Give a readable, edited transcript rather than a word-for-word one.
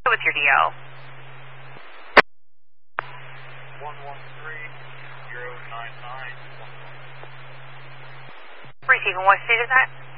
What's your DO? 113099. Receiving, what state is that?